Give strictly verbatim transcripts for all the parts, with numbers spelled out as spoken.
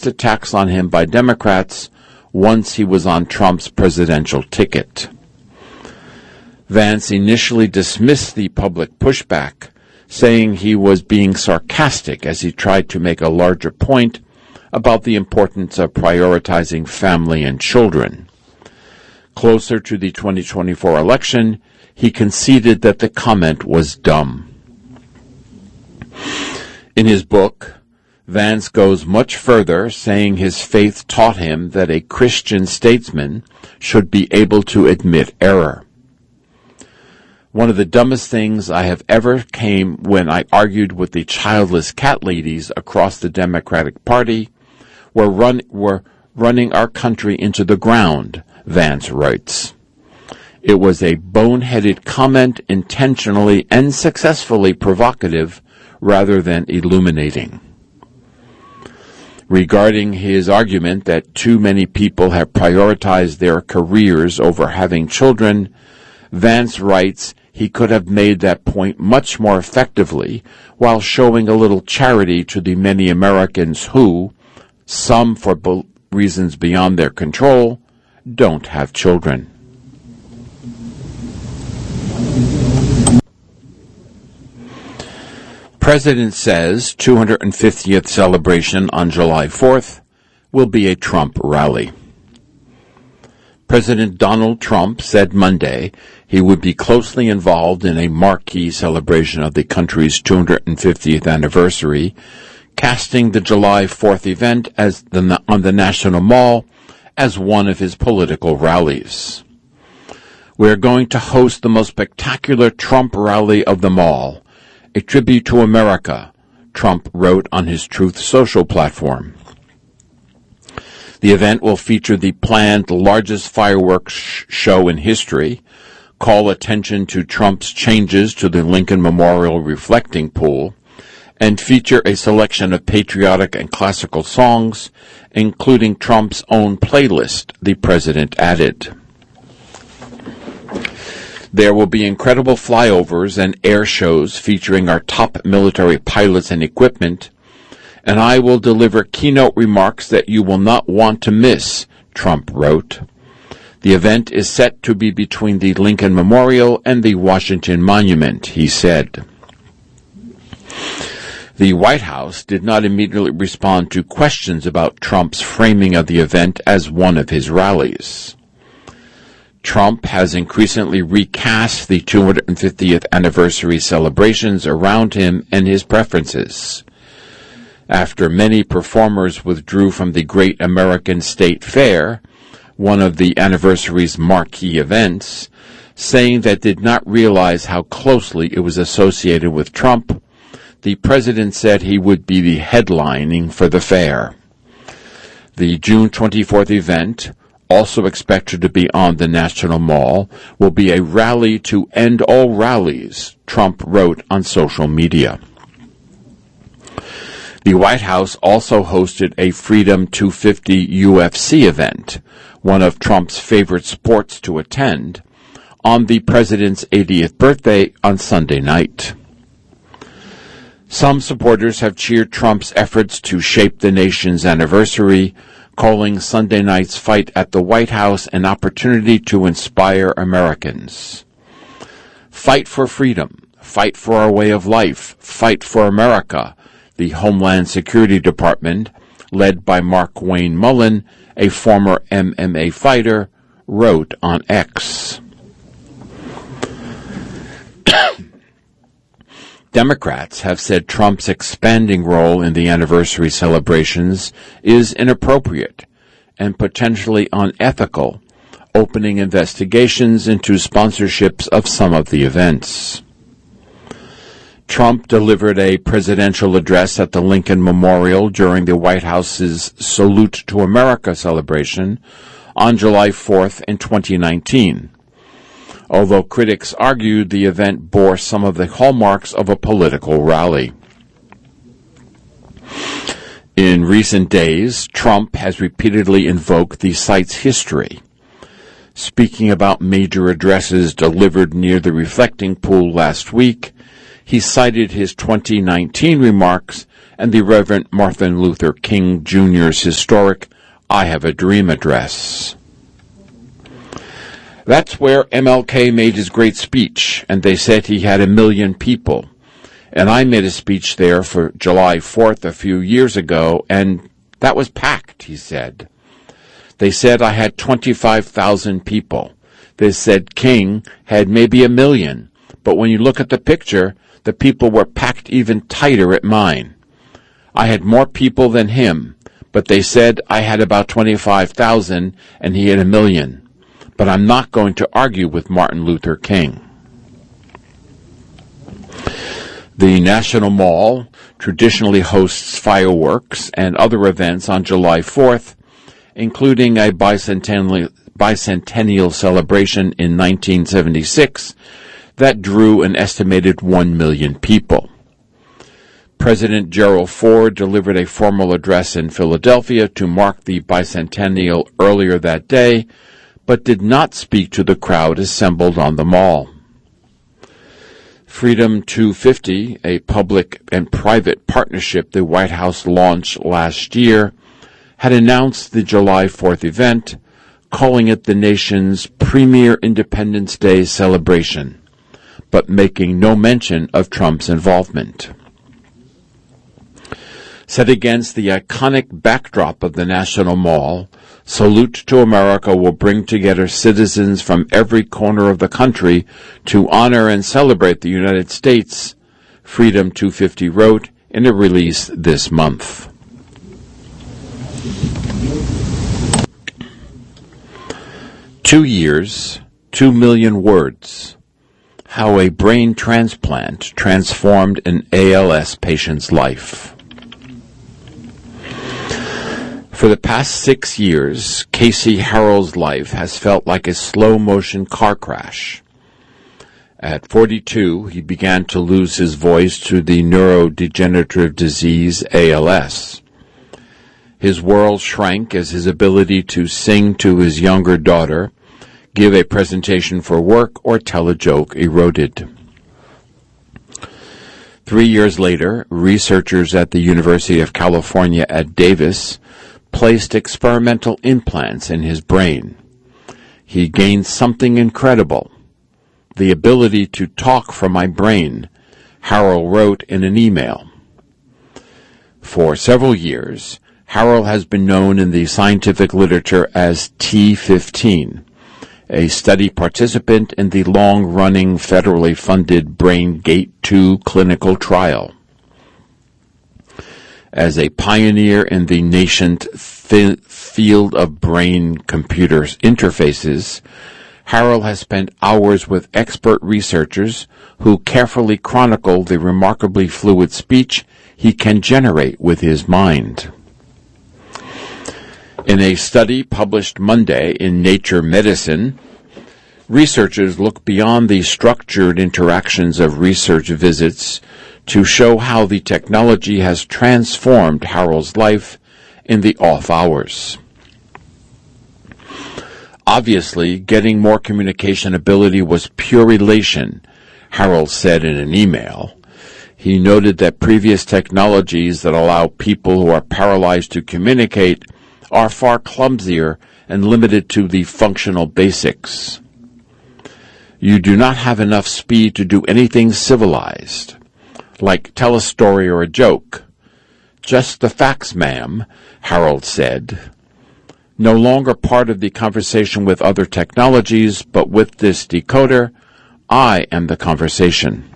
attacks on him by Democrats once he was on Trump's presidential ticket. Vance initially dismissed the public pushback, saying he was being sarcastic as he tried to make a larger point about the importance of prioritizing family and children. Closer to the twenty twenty-four election, he conceded that the comment was dumb. In his book, Vance goes much further, saying his faith taught him that a Christian statesman should be able to admit error. One of the dumbest things I have ever came when I argued with the childless cat ladies across the Democratic Party were, run, were running our country into the ground, Vance writes. It was a boneheaded comment, intentionally and successfully provocative rather than illuminating. Regarding his argument that too many people have prioritized their careers over having children, Vance writes he could have made that point much more effectively while showing a little charity to the many Americans who, some for be- reasons beyond their control, don't have children. President says two hundred fiftieth celebration on July fourth will be a Trump rally. President Donald Trump said Monday he would be closely involved in a marquee celebration of the country's two hundred fiftieth anniversary, casting the July fourth event as the, on the National Mall as one of his political rallies. We're going to host the most spectacular Trump rally of them all, a tribute to America, Trump wrote on his Truth Social platform. The event will feature the planned largest fireworks sh- show in history, call attention to Trump's changes to the Lincoln Memorial reflecting pool, and feature a selection of patriotic and classical songs, including Trump's own playlist, the president added. There will be incredible flyovers and air shows featuring our top military pilots and equipment, and I will deliver keynote remarks that you will not want to miss, Trump wrote. The event is set to be between the Lincoln Memorial and the Washington Monument, he said. The White House did not immediately respond to questions about Trump's framing of the event as one of his rallies. Trump has increasingly recast the two hundred fiftieth anniversary celebrations around him and his preferences. After many performers withdrew from the Great American State Fair, one of the anniversary's marquee events, saying that did not realize how closely it was associated with Trump, the president said he would be the headlining for the fair. The June twenty-fourth event, also expected to be on the National Mall, will be a rally to end all rallies, Trump wrote on social media. The White House also hosted a Freedom two fifty U F C event, one of Trump's favorite sports to attend, on the president's eightieth birthday on Sunday night. Some supporters have cheered Trump's efforts to shape the nation's anniversary, calling Sunday night's fight at the White House an opportunity to inspire Americans. Fight for freedom, fight for our way of life, fight for America, the Homeland Security Department, led by Mark Wayne Mullen, a former M M A fighter, wrote on X. Democrats have said Trump's expanding role in the anniversary celebrations is inappropriate and potentially unethical, opening investigations into sponsorships of some of the events. Trump delivered a presidential address at the Lincoln Memorial during the White House's Salute to America celebration on July fourth in twenty nineteen. Although critics argued the event bore some of the hallmarks of a political rally. In recent days, Trump has repeatedly invoked the site's history. Speaking about major addresses delivered near the reflecting pool last week, he cited his twenty nineteen remarks and the Reverend Martin Luther King Junior's historic I Have a Dream address. That's where M L K made his great speech, and they said he had a million people. And I made a speech there for July fourth a few years ago, and that was packed, he said. They said I had twenty-five thousand people. They said King had maybe a million, but when you look at the picture, the people were packed even tighter at mine. I had more people than him, but they said I had about twenty-five thousand and he had a million. But I'm not going to argue with Martin Luther King. The National Mall traditionally hosts fireworks and other events on July fourth, including a bicentennial, bicentennial celebration in nineteen seventy-six that drew an estimated one million people. President Gerald Ford delivered a formal address in Philadelphia to mark the bicentennial earlier that day, but did not speak to the crowd assembled on the mall. Freedom two fifty, a public and private partnership the White House launched last year, had announced the July fourth event, calling it the nation's premier Independence Day celebration, but making no mention of Trump's involvement. Set against the iconic backdrop of the National Mall, Salute to America will bring together citizens from every corner of the country to honor and celebrate the United States, Freedom two fifty wrote in a release this month. Two years, two million words. How a brain transplant transformed an A L S patient's life. For the past six years, Casey Harrell's life has felt like a slow-motion car crash. At forty-two, he began to lose his voice to the neurodegenerative disease A L S. His world shrank as his ability to sing to his younger daughter, give a presentation for work, or tell a joke eroded. Three years later, researchers at the University of California at Davis placed experimental implants in his brain. He gained something incredible, the ability to talk from my brain, Harrell wrote in an email. For several years, Harrell has been known in the scientific literature as T fifteen, a study participant in the long-running federally funded BrainGate two clinical trial. As a pioneer in the nascent fi- field of brain-computer interfaces, Harrell has spent hours with expert researchers who carefully chronicle the remarkably fluid speech he can generate with his mind. In a study published Monday in Nature Medicine, researchers look beyond the structured interactions of research visits to show how the technology has transformed Harrell's life in the off hours. Obviously, getting more communication ability was pure elation, Harrell said in an email. He noted that previous technologies that allow people who are paralyzed to communicate are far clumsier and limited to the functional basics. You do not have enough speed to do anything civilized, like tell a story or a joke. Just the facts, ma'am, Harrell said. No longer part of the conversation with other technologies, but with this decoder, I am the conversation.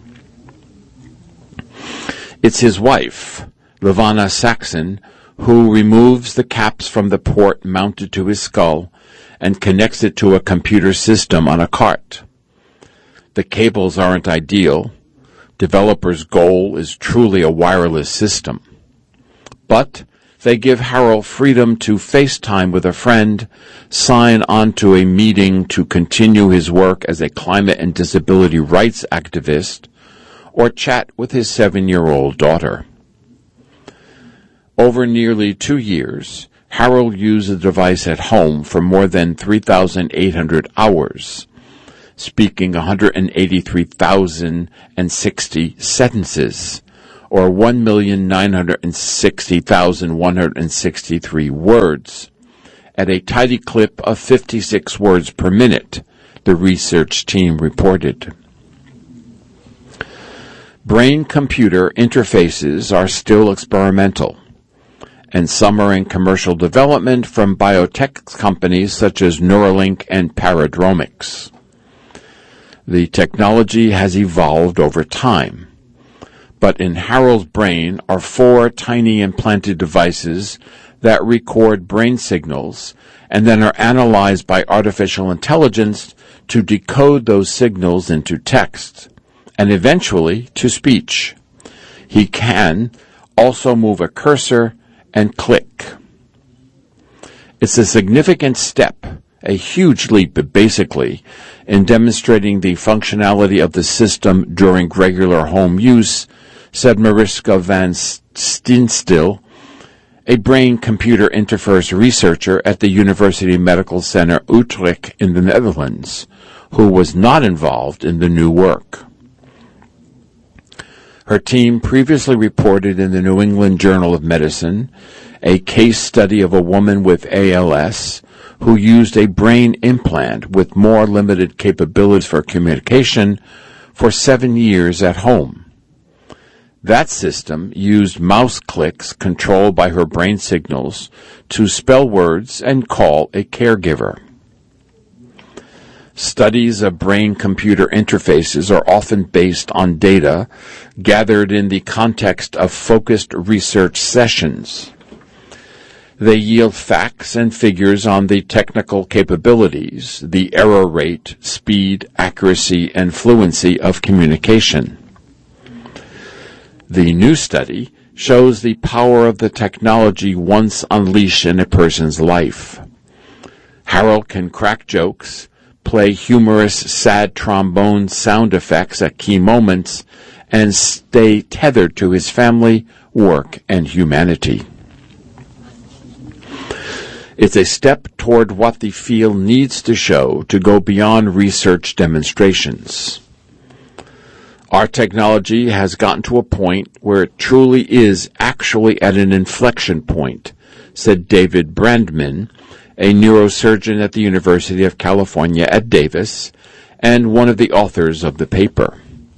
It's his wife, Levana Saxon, who removes the caps from the port mounted to his skull and connects it to a computer system on a cart. The cables aren't ideal. Developers' goal is truly a wireless system. But they give Harrell freedom to FaceTime with a friend, sign on to a meeting to continue his work as a climate and disability rights activist, or chat with his seven-year-old daughter. Over nearly two years, Harrell used the device at home for more than three thousand eight hundred hours, speaking one hundred eighty-three thousand sixty sentences, or one million nine hundred sixty thousand one hundred sixty-three words, at a tidy clip of fifty-six words per minute, the research team reported. Brain-computer interfaces are still experimental, and some are in commercial development from biotech companies such as Neuralink and Paradromics. The technology has evolved over time, but in Harold's brain are four tiny implanted devices that record brain signals and then are analyzed by artificial intelligence to decode those signals into text and eventually to speech. He can also move a cursor and click. It's a significant step, a huge leap basically, in demonstrating the functionality of the system during regular home use, said Mariska van Steenstiel, a brain-computer interface researcher at the University Medical Center Utrecht in the Netherlands, who was not involved in the new work. Her team previously reported in the New England Journal of Medicine a case study of a woman with A L S who used a brain implant with more limited capabilities for communication for seven years at home. That system used mouse clicks controlled by her brain signals to spell words and call a caregiver. Studies of brain-computer interfaces are often based on data gathered in the context of focused research sessions. They yield facts and figures on the technical capabilities, the error rate, speed, accuracy, and fluency of communication. The new study shows the power of the technology once unleashed in a person's life. Harold can crack jokes, play humorous, sad trombone sound effects at key moments, and stay tethered to his family, work, and humanity. It's a step toward what the field needs to show to go beyond research demonstrations. Our technology has gotten to a point where it truly is actually at an inflection point, said David Brandman, a neurosurgeon at the University of California at Davis, and one of the authors of the paper.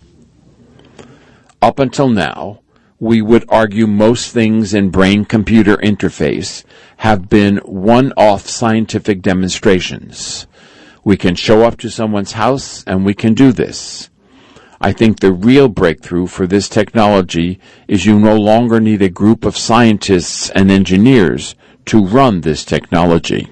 Up until now, we would argue most things in brain-computer interface have been one-off scientific demonstrations. We can show up to someone's house and we can do this. I think the real breakthrough for this technology is you no longer need a group of scientists and engineers to run this technology.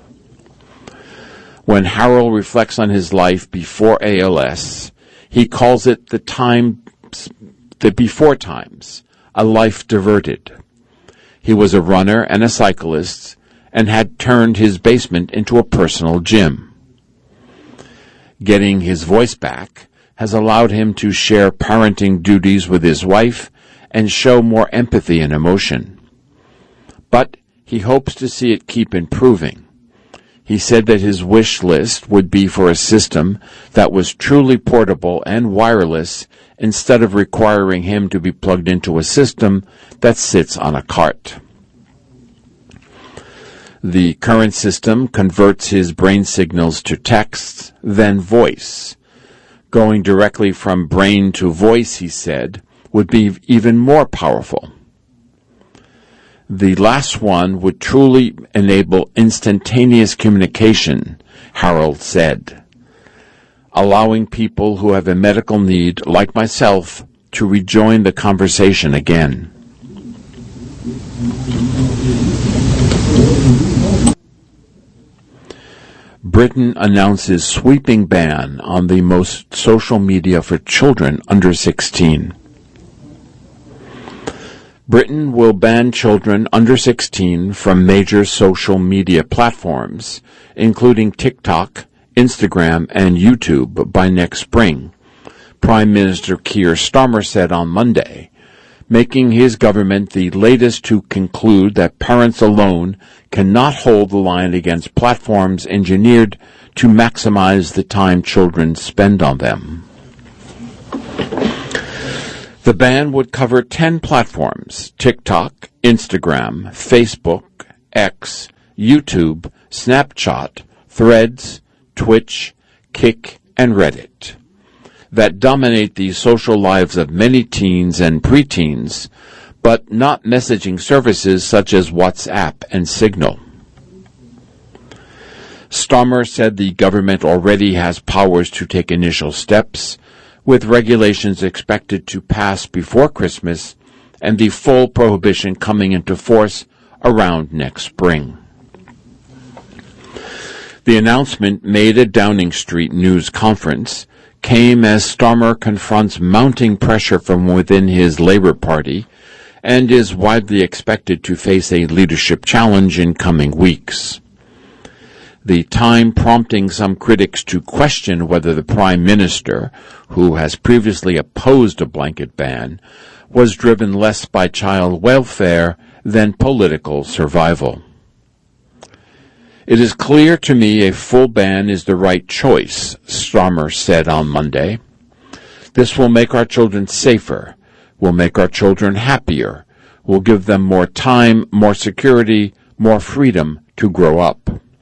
When Harold reflects on his life before A L S, he calls it the time, the before times, a life diverted. He was a runner and a cyclist and had turned his basement into a personal gym. Getting his voice back has allowed him to share parenting duties with his wife and show more empathy and emotion. But he hopes to see it keep improving. He said that his wish list would be for a system that was truly portable and wireless instead of requiring him to be plugged into a system that sits on a cart. The current system converts his brain signals to text, then voice. Going directly from brain to voice, he said, would be even more powerful. The last one would truly enable instantaneous communication, Harold said, allowing people who have a medical need, like myself, to rejoin the conversation again. Britain announces sweeping ban on the most social media for children under sixteen. Britain will ban children under sixteen from major social media platforms, including TikTok, Instagram, and YouTube, by next spring, Prime Minister Keir Starmer said on Monday, making his government the latest to conclude that parents alone cannot hold the line against platforms engineered to maximize the time children spend on them. The ban would cover ten platforms: TikTok, Instagram, Facebook, X, YouTube, Snapchat, Threads, Twitch, Kick, and Reddit, that dominate the social lives of many teens and preteens, but not messaging services such as WhatsApp and Signal. Starmer said the government already has powers to take initial steps, with regulations expected to pass before Christmas and the full prohibition coming into force around next spring. The announcement, made at Downing Street News Conference, came as Starmer confronts mounting pressure from within his Labour Party and is widely expected to face a leadership challenge in coming weeks. The time prompting some critics to question whether the Prime Minister, who has previously opposed a blanket ban, was driven less by child welfare than political survival. It is clear to me a full ban is the right choice, Starmer said on Monday. This will make our children safer, will make our children happier, will give them more time, more security, more freedom to grow up.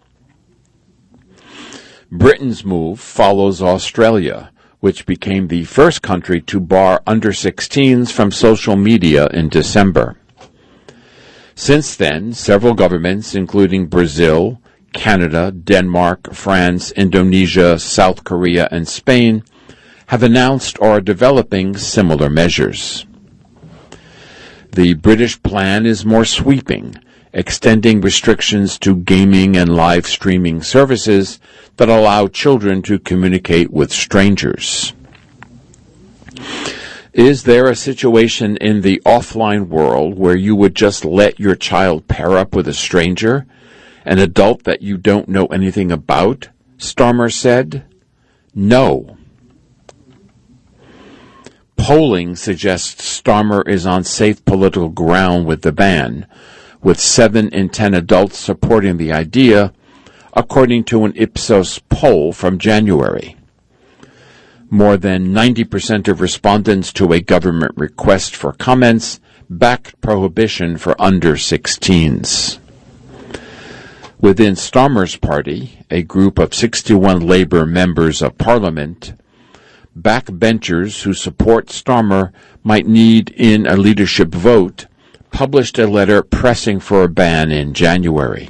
Britain's move follows Australia, which became the first country to bar under sixteens from social media in December. Since then, several governments, including Brazil, Canada, Denmark, France, Indonesia, South Korea, and Spain, have announced or are developing similar measures. The British plan is more sweeping, extending restrictions to gaming and live streaming services that allow children to communicate with strangers. Is there a situation in the offline world where you would just let your child pair up with a stranger, an adult that you don't know anything about? Starmer said. No. Polling suggests Starmer is on safe political ground with the ban, with seven in ten adults supporting the idea, according to an Ipsos poll from January. More than ninety percent of respondents to a government request for comments backed prohibition for under sixteens. Within Starmer's party, a group of sixty-one Labour members of Parliament, backbenchers who support Starmer might need in a leadership vote, published a letter pressing for a ban in January.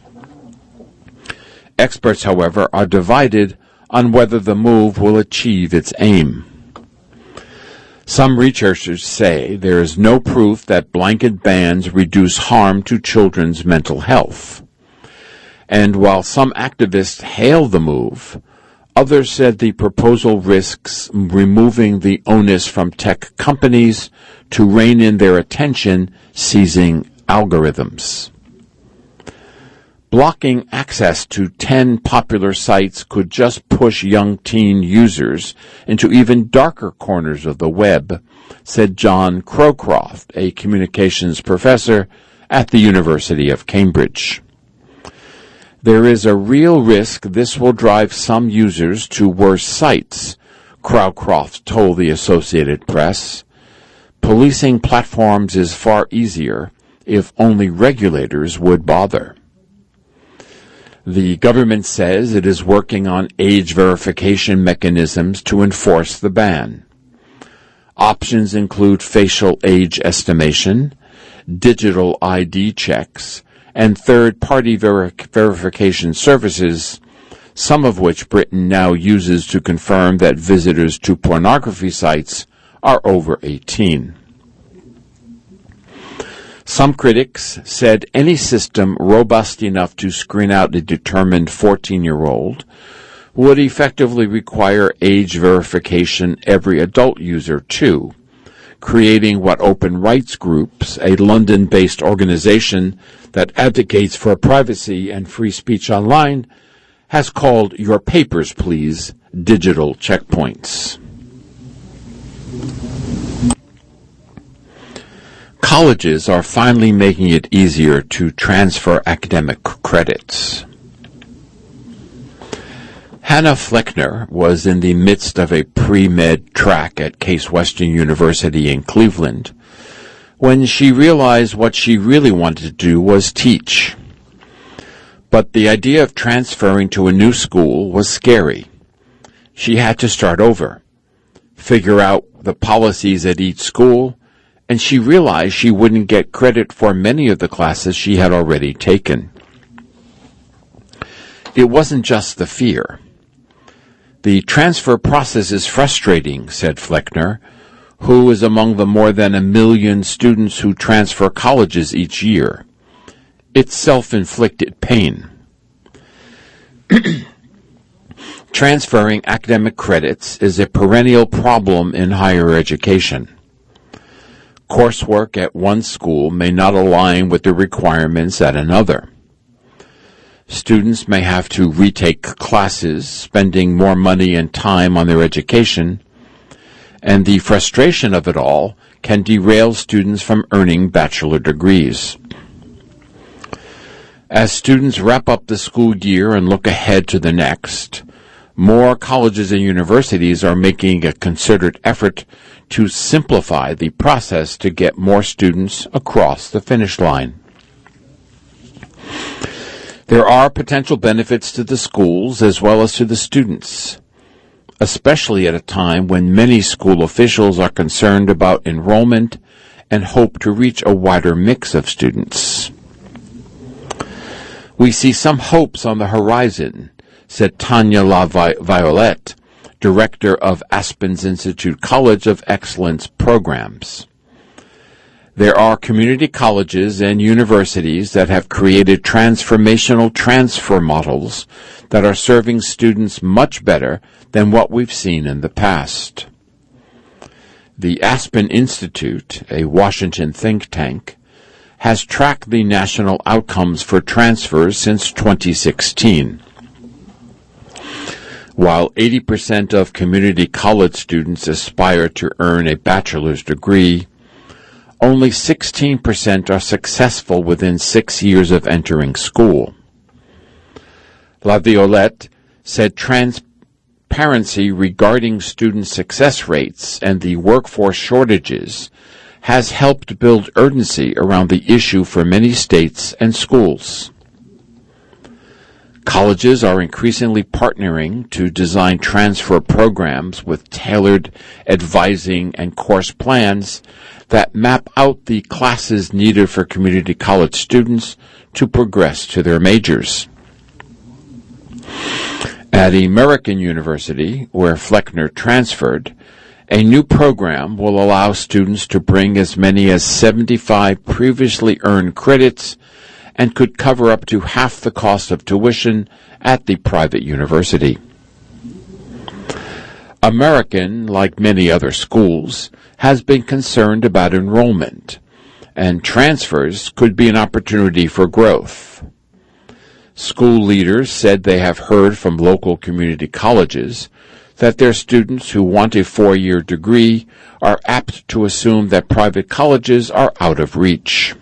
Experts, however, are divided on whether the move will achieve its aim. Some researchers say there is no proof that blanket bans reduce harm to children's mental health. And while some activists hail the move, others said the proposal risks removing the onus from tech companies to rein in their attention, seizing algorithms. Blocking access to ten popular sites could just push young teen users into even darker corners of the web, said John Crowcroft, a communications professor at the University of Cambridge. There is a real risk this will drive some users to worse sites, Crowcroft told the Associated Press. Policing platforms is far easier if only regulators would bother. The government says it is working on age verification mechanisms to enforce the ban. Options include facial age estimation, digital I D checks, and third-party ver- verification services, some of which Britain now uses to confirm that visitors to pornography sites are over eighteen. Some critics said any system robust enough to screen out a determined fourteen-year-old would effectively require age verification every adult user too, creating what Open Rights Groups, a London-based organization that advocates for privacy and free speech online, has called Your Papers, Please digital checkpoints. Colleges are finally making it easier to transfer academic credits. Hannah Fleckner was in the midst of a pre-med track at Case Western University in Cleveland when she realized what she really wanted to do was teach. But the idea of transferring to a new school was scary. She had to start over, figure out the policies at each school, and she realized she wouldn't get credit for many of the classes she had already taken. It wasn't just the fear. The transfer process is frustrating, said Fleckner, who is among the more than a million students who transfer colleges each year. It's self-inflicted pain. Transferring academic credits is a perennial problem in higher education. Coursework at one school may not align with the requirements at another. Students may have to retake classes, spending more money and time on their education, and the frustration of it all can derail students from earning bachelor degrees. As students wrap up the school year and look ahead to the next, more colleges and universities are making a concerted effort to simplify the process to get more students across the finish line. There are potential benefits to the schools as well as to the students, especially at a time when many school officials are concerned about enrollment and hope to reach a wider mix of students. We see some hopes on the horizon, said Tanya LaViolette, director of Aspen's Institute College of Excellence Programs. There are community colleges and universities that have created transformational transfer models that are serving students much better than what we've seen in the past. The Aspen Institute, a Washington think tank, has tracked the national outcomes for transfers since twenty sixteen. While eighty percent of community college students aspire to earn a bachelor's degree, only sixteen percent are successful within six years of entering school. LaViolette said transparency regarding student success rates and the workforce shortages has helped build urgency around the issue for many states and schools. Colleges are increasingly partnering to design transfer programs with tailored advising and course plans that map out the classes needed for community college students to progress to their majors. At American University, where Fleckner transferred, a new program will allow students to bring as many as seventy-five previously earned credits and could cover up to half the cost of tuition at the private university. American, like many other schools, has been concerned about enrollment, and transfers could be an opportunity for growth. School leaders said they have heard from local community colleges that their students who want a four-year degree are apt to assume that private colleges are out of reach.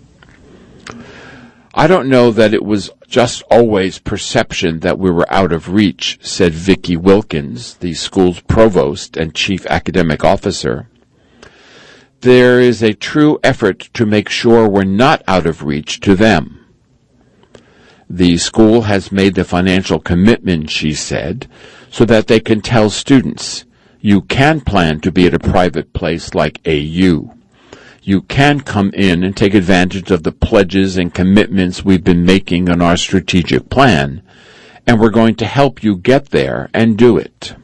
I don't know that it was just always perception that we were out of reach, said Vicki Wilkins, the school's provost and chief academic officer. There is a true effort to make sure we're not out of reach to them. The school has made the financial commitment, she said, so that they can tell students, you can plan to be at a private place like A U. You can come in and take advantage of the pledges and commitments we've been making on our strategic plan, and we're going to help you get there and do it.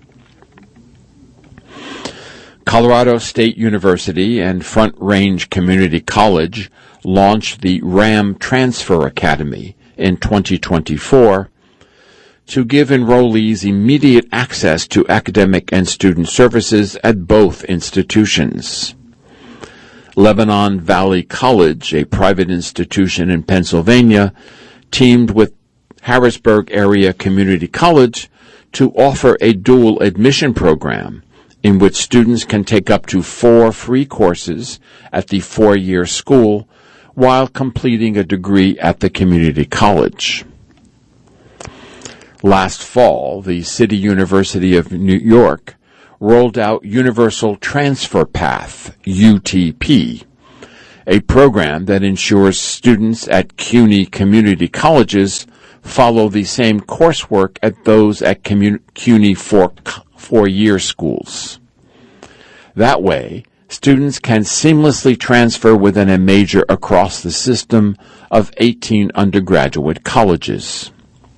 Colorado State University and Front Range Community College launched the RAM Transfer Academy in twenty twenty-four to give enrollees immediate access to academic and student services at both institutions. Lebanon Valley College, a private institution in Pennsylvania, teamed with Harrisburg Area Community College to offer a dual admission program in which students can take up to four free courses at the four-year school while completing a degree at the community college. Last fall, the City University of New York rolled out Universal Transfer Path, U T P, a program that ensures students at CUNY community colleges follow the same coursework as those at CUNY four, four-year schools. That way, students can seamlessly transfer within a major across the system of eighteen undergraduate colleges.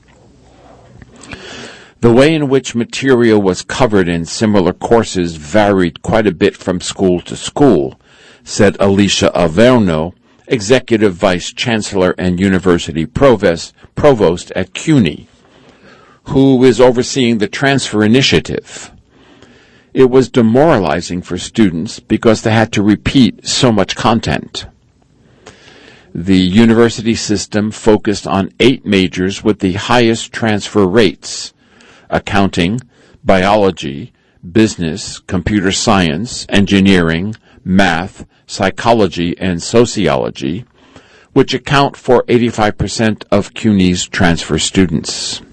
The way in which material was covered in similar courses varied quite a bit from school to school, said Alicia Averno, Executive Vice Chancellor and University Provost, Provost at CUNY, who is overseeing the transfer initiative. It was demoralizing for students because they had to repeat so much content. The university system focused on eight majors with the highest transfer rates: accounting, biology, business, computer science, engineering, math, psychology, and sociology, which account for eighty-five percent of CUNY's transfer students.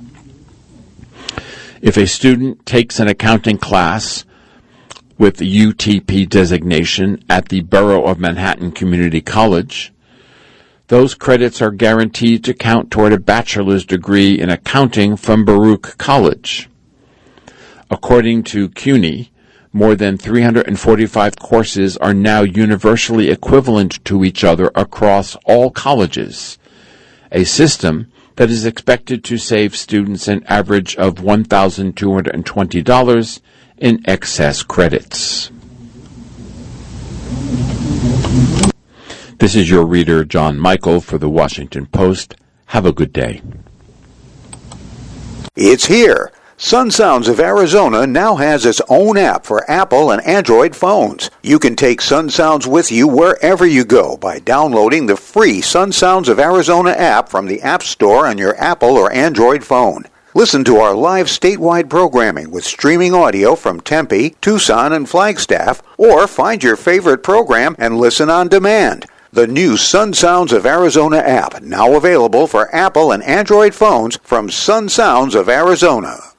If a student takes an accounting class with the U T P designation at the Borough of Manhattan Community College, those credits are guaranteed to count toward a bachelor's degree in accounting from Baruch College. According to CUNY, more than three hundred forty-five courses are now universally equivalent to each other across all colleges, a system that is expected to save students an average of one thousand two hundred twenty dollars in excess credits. This is your reader, John Michael, for the Washington Post. Have a good day. It's here. Sun Sounds of Arizona now has its own app for Apple and Android phones. You can take Sun Sounds with you wherever you go by downloading the free Sun Sounds of Arizona app from the App Store on your Apple or Android phone. Listen to our live statewide programming with streaming audio from Tempe, Tucson, and Flagstaff, or find your favorite program and listen on demand. The new Sun Sounds of Arizona app, now available for Apple and Android phones from Sun Sounds of Arizona.